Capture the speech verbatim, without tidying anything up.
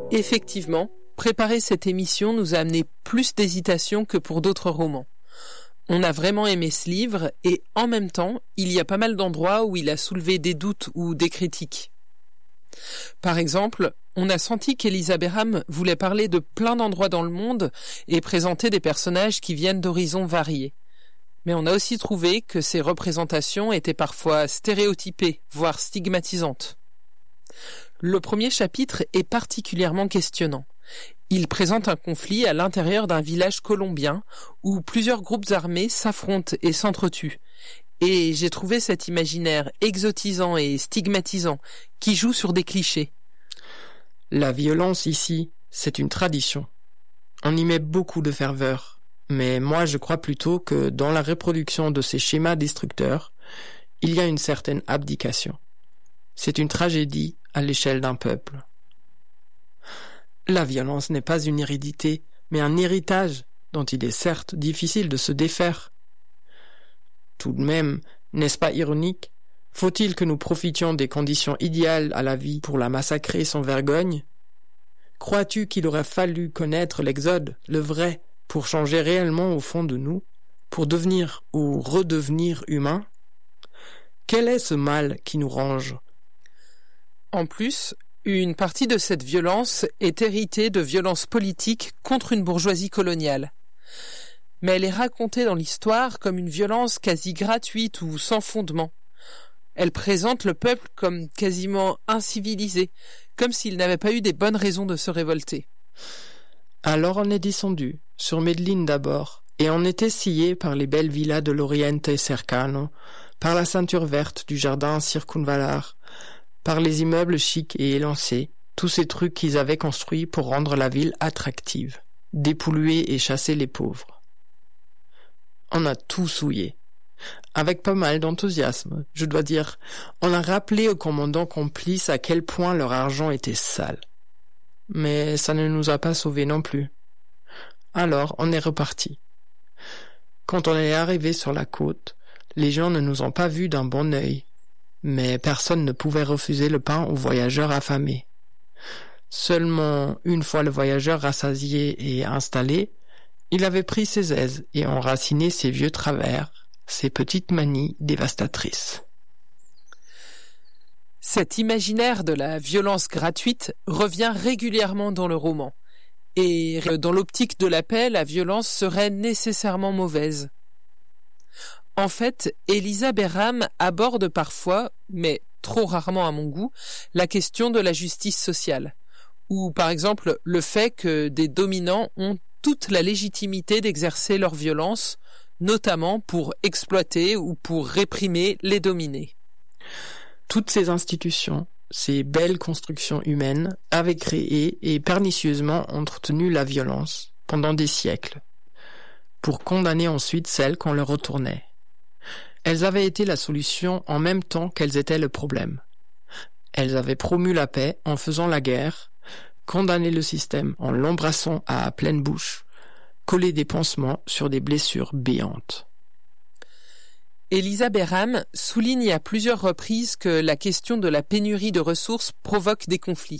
Effectivement, préparer cette émission nous a amené plus d'hésitation que pour d'autres romans. On a vraiment aimé ce livre et en même temps, il y a pas mal d'endroits où il a soulevé des doutes ou des critiques. Par exemple, on a senti qu'Elisa Berham voulait parler de plein d'endroits dans le monde et présenter des personnages qui viennent d'horizons variés. Mais on a aussi trouvé que ces représentations étaient parfois stéréotypées, voire stigmatisantes. Le premier chapitre est particulièrement questionnant. Il présente un conflit à l'intérieur d'un village colombien où plusieurs groupes armés s'affrontent et s'entretuent. Et j'ai trouvé cet imaginaire exotisant et stigmatisant qui joue sur des clichés. La violence ici, c'est une tradition. On y met beaucoup de ferveur. Mais moi, je crois plutôt que dans la reproduction de ces schémas destructeurs, il y a une certaine abdication. C'est une tragédie à l'échelle d'un peuple. La violence n'est pas une hérédité, mais un héritage dont il est certes difficile de se défaire. Tout de même, n'est-ce pas ironique? Faut-il que nous profitions des conditions idéales à la vie pour la massacrer sans vergogne? Crois-tu qu'il aurait fallu connaître l'Exode, le vrai, pour changer réellement au fond de nous, pour devenir ou redevenir humains? Quel est ce mal qui nous ronge? En plus, une partie de cette violence est héritée de violences politiques contre une bourgeoisie coloniale. Mais elle est racontée dans l'histoire comme une violence quasi gratuite ou sans fondement. Elle présente le peuple comme quasiment incivilisé, comme s'il n'avait pas eu des bonnes raisons de se révolter. Alors on est descendu, sur Medellín d'abord, et on était scié par les belles villas de l'Oriente Cercano, par la ceinture verte du jardin circunvalar, par les immeubles chics et élancés, tous ces trucs qu'ils avaient construits pour rendre la ville attractive, dépolluer et chasser les pauvres. On a tout souillé. Avec pas mal d'enthousiasme, je dois dire, on a rappelé aux commandants complices à quel point leur argent était sale. Mais ça ne nous a pas sauvés non plus. Alors on est reparti. Quand on est arrivé sur la côte, les gens ne nous ont pas vus d'un bon œil. Mais personne ne pouvait refuser le pain aux voyageurs affamés. Seulement, une fois le voyageur rassasié et installé, il avait pris ses aises et enraciné ses vieux travers, ses petites manies dévastatrices. Cet imaginaire de la violence gratuite revient régulièrement dans le roman. Et dans l'optique de la paix, la violence serait nécessairement mauvaise. En fait, Elisa Berham aborde parfois, mais trop rarement à mon goût, la question de la justice sociale, ou par exemple le fait que des dominants ont toute la légitimité d'exercer leur violence, notamment pour exploiter ou pour réprimer les dominés. Toutes ces institutions, ces belles constructions humaines, avaient créé et pernicieusement entretenu la violence pendant des siècles, pour condamner ensuite celles qu'on leur retournait. Elles avaient été la solution en même temps qu'elles étaient le problème. Elles avaient promu la paix en faisant la guerre, condamné le système en l'embrassant à pleine bouche, collé des pansements sur des blessures béantes. Elisa Berham souligne à plusieurs reprises que la question de la pénurie de ressources provoque des conflits.